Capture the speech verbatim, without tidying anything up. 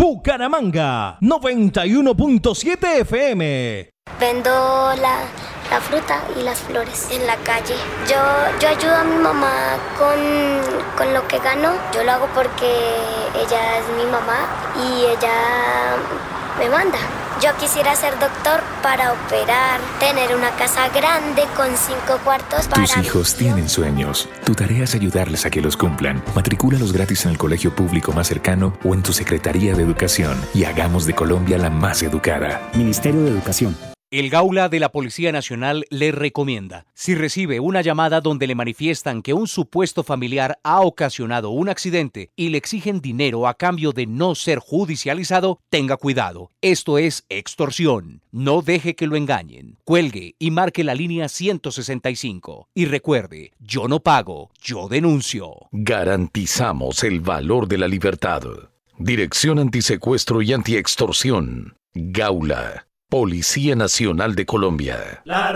Bucaramanga, noventa y uno punto siete F M. Vendo la, la fruta y las flores en la calle. Yo, yo ayudo a mi mamá con, con lo que gano. Yo lo hago porque ella es mi mamá y ella me manda. Yo quisiera ser doctor para operar, tener una casa grande con cinco cuartos para... Tus hijos tienen sueños. Tu tarea es ayudarles a que los cumplan. Matricúlalos gratis en el colegio público más cercano o en tu Secretaría de Educación y hagamos de Colombia la más educada. Ministerio de Educación. El Gaula de la Policía Nacional le recomienda, si recibe una llamada donde le manifiestan que un supuesto familiar ha ocasionado un accidente y le exigen dinero a cambio de no ser judicializado, tenga cuidado. Esto es extorsión. No deje que lo engañen. Cuelgue y marque la línea ciento sesenta y cinco. Y recuerde, yo no pago, yo denuncio. Garantizamos el valor de la libertad. Dirección Antisecuestro y Antiextorsión. Gaula. Policía Nacional de Colombia. La